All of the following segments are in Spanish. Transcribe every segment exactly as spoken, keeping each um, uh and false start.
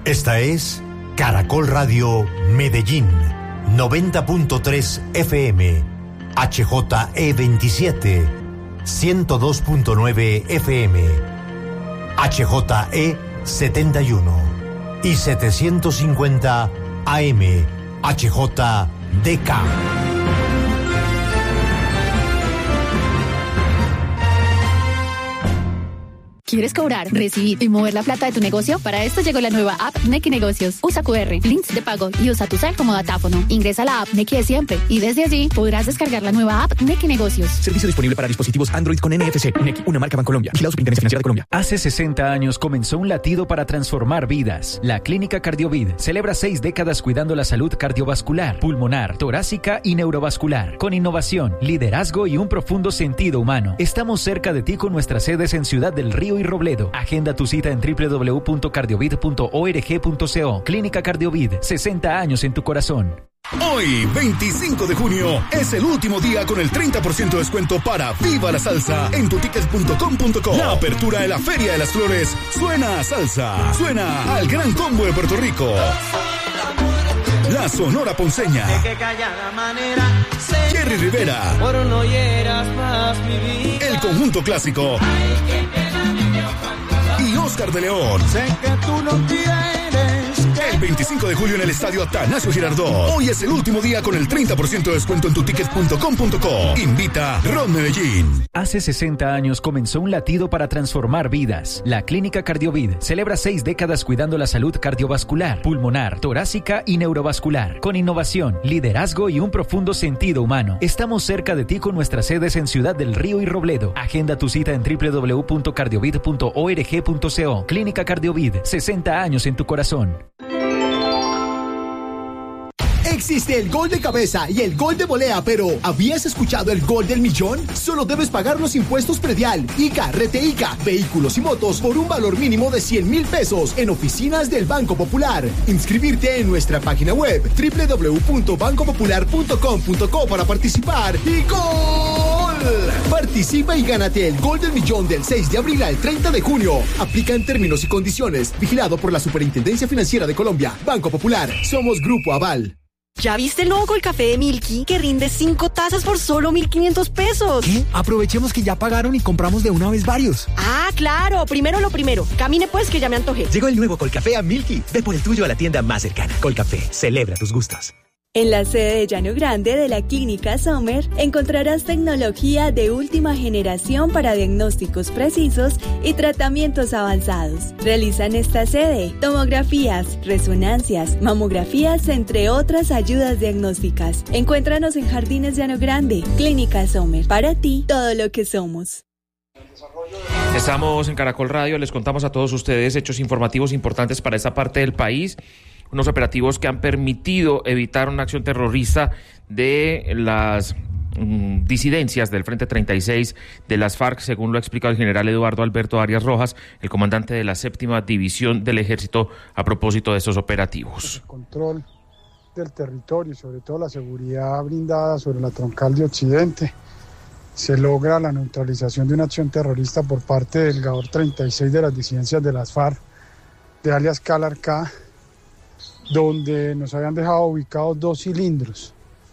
Esta es Caracol Radio Medellín, noventa punto tres F M, H J E veintisiete, ciento dos punto nueve F M, H J E setenta y uno y setecientos cincuenta A M, H J D K. ¿Quieres cobrar, recibir y mover la plata de tu negocio? Para esto llegó la nueva app Nequi Negocios. Usa Q R, links de pago y usa tu cel como datáfono. Ingresa a la app Nequi de siempre y desde allí podrás descargar la nueva app Nequi Negocios. Servicio disponible para dispositivos Android con N F C. Nequi, una marca Bancolombia. Vigilado Superintendencia Financiera de Colombia. Hace sesenta años comenzó un latido para transformar vidas. La Clínica Cardiovid celebra seis décadas cuidando la salud cardiovascular, pulmonar, torácica y neurovascular. Con innovación, liderazgo y un profundo sentido humano. Estamos cerca de ti con nuestras sedes en Ciudad del Río y Robledo. Agenda tu cita en doble u doble u doble u punto cardiovid punto org punto co. Clínica Cardiovid, sesenta años en tu corazón. Hoy, veinticinco de junio, es el último día con el treinta por ciento de descuento para Viva la Salsa en tutickets punto com punto co. La apertura de la Feria de las Flores suena a salsa, suena al Gran Combo de Puerto Rico, la Sonora Ponceña, Jerry Rivera, el Conjunto Clásico y Oscar de León. Sé que tú no quieres. El veinticinco de julio en el Estadio Atanasio Girardot. Hoy es el último día con el treinta por ciento de descuento en tutickets punto com punto co. Invita Ron Medellín. Hace sesenta años comenzó un latido para transformar vidas. La Clínica Cardiovid celebra seis décadas cuidando la salud cardiovascular, pulmonar, torácica y neurovascular. Con innovación, liderazgo y un profundo sentido humano. Estamos cerca de ti con nuestras sedes en Ciudad del Río y Robledo. Agenda tu cita en doble u doble u doble u punto cardiovid punto org punto co. Clínica Cardiovid, sesenta años en tu corazón. Existe el gol de cabeza y el gol de volea, pero ¿habías escuchado el gol del millón? Solo debes pagar los impuestos predial, I C A, Rete I C A, vehículos y motos por un valor mínimo de cien mil pesos en oficinas del Banco Popular. Inscribirte en nuestra página web doble u doble u doble u punto banco popular punto com punto co para participar y ¡gol! Participa y gánate el gol del millón del seis de abril al treinta de junio. Aplica en términos y condiciones. Vigilado por la Superintendencia Financiera de Colombia. Banco Popular. Somos Grupo Aval. ¿Ya viste el nuevo Colcafé de Milky que rinde cinco tazas por solo mil quinientos pesos? ¿Qué? Aprovechemos que ya pagaron y compramos de una vez varios. Ah, claro. Primero lo primero. Camine pues que ya me antojé. Llegó el nuevo Colcafé a Milky. Ve por el tuyo a la tienda más cercana. Colcafé, celebra tus gustos. En la sede de Llano Grande de la Clínica Sommer encontrarás tecnología de última generación para diagnósticos precisos y tratamientos avanzados. Realizan esta sede tomografías, resonancias, mamografías, entre otras ayudas diagnósticas. Encuéntranos en Jardines Llano Grande. Clínica Sommer. Para ti, todo lo que somos. Estamos en Caracol Radio, les contamos a todos ustedes hechos informativos importantes para esta parte del país. Unos operativos que han permitido evitar una acción terrorista de las mm, disidencias del Frente treinta y seis de las FARC, según lo ha explicado el general Eduardo Alberto Arias Rojas, el comandante de la séptima división del Ejército, a propósito de estos operativos. El control del territorio, sobre todo la seguridad brindada sobre la troncal de Occidente, se logra la neutralización de una acción terrorista por parte del GAOR treinta y seis de las disidencias de las FARC, de alias Calarcá, donde nos habían dejado ubicados dos cilindros.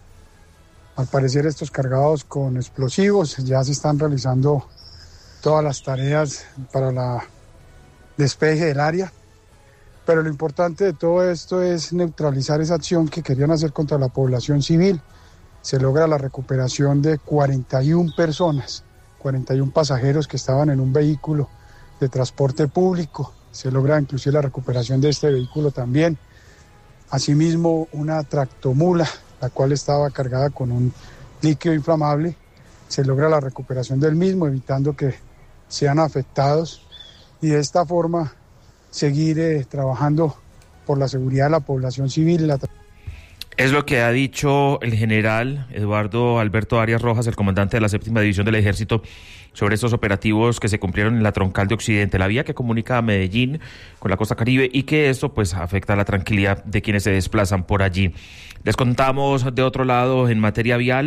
Al parecer estos cargados con explosivos, ya se están realizando todas las tareas para la despeje del área, pero lo importante de todo esto es neutralizar esa acción que querían hacer contra la población civil. Se logra la recuperación de cuarenta y una personas, cuarenta y uno pasajeros que estaban en un vehículo de transporte público. Se logra inclusive la recuperación de este vehículo también. Asimismo, una tractomula, la cual estaba cargada con un líquido inflamable, se logra la recuperación del mismo, evitando que sean afectados y de esta forma seguir eh, trabajando por la seguridad de la población civil. La... Es lo que ha dicho el general Eduardo Alberto Arias Rojas, el comandante de la séptima división del Ejército, sobre estos operativos que se cumplieron en la troncal de Occidente, la vía que comunica a Medellín con la costa Caribe, y que esto pues afecta a la tranquilidad de quienes se desplazan por allí. Les contamos de otro lado, en materia vial,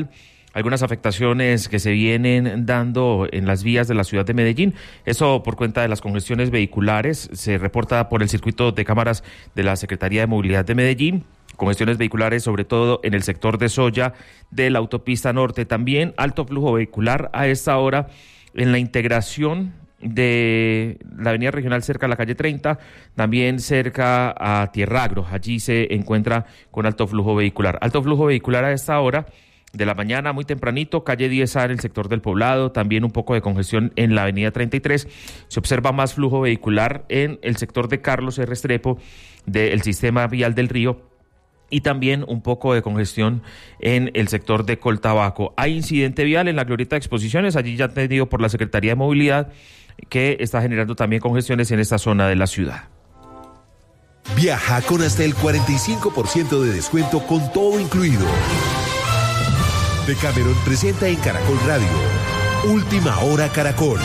algunas afectaciones que se vienen dando en las vías de la ciudad de Medellín. Eso por cuenta de las congestiones vehiculares. Se reporta por el circuito de cámaras de la Secretaría de Movilidad de Medellín. Congestiones vehiculares, sobre todo en el sector de Soya de la autopista norte. También alto flujo vehicular a esta hora en la integración de la avenida regional cerca a la calle treinta, también cerca a Tierragro. Allí se encuentra con alto flujo vehicular. Alto flujo vehicular a esta hora de la mañana, muy tempranito, calle diez A en el sector del Poblado, también un poco de congestión en la avenida treinta y tres. Se observa más flujo vehicular en el sector de Carlos R. Restrepo del sistema vial del Río, y también un poco de congestión en el sector de Coltabaco. Hay incidente vial en la glorieta de Exposiciones, allí ya atendido por la Secretaría de Movilidad, que está generando también congestiones en esta zona de la ciudad. Viaja con hasta el cuarenta y cinco por ciento de descuento con todo incluido. Decameron presenta en Caracol Radio Última Hora Caracol.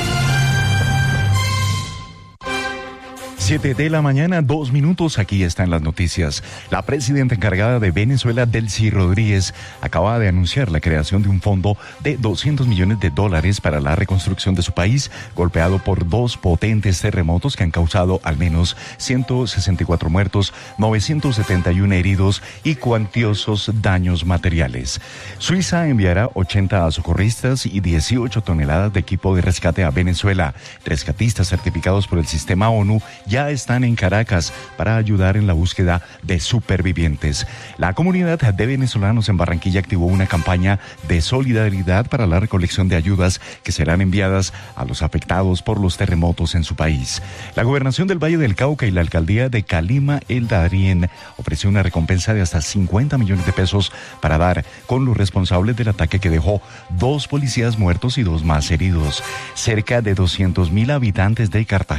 Siete de la mañana, dos minutos, aquí están las noticias. La presidenta encargada de Venezuela, Delcy Rodríguez, acaba de anunciar la creación de un fondo de doscientos millones de dólares para la reconstrucción de su país, golpeado por dos potentes terremotos que han causado al menos ciento sesenta y cuatro muertos, novecientos setenta y uno heridos y cuantiosos daños materiales. Suiza enviará ochenta socorristas y dieciocho toneladas de equipo de rescate a Venezuela. Rescatistas certificados por el sistema ONU ya están en Caracas para ayudar en la búsqueda de supervivientes. La comunidad de venezolanos en Barranquilla activó una campaña de solidaridad para la recolección de ayudas que serán enviadas a los afectados por los terremotos en su país. La Gobernación del Valle del Cauca y la Alcaldía de Calima El Darién ofreció una recompensa de hasta cincuenta millones de pesos para dar con los responsables del ataque que dejó dos policías muertos y dos más heridos. Cerca de doscientos mil habitantes de Cartagena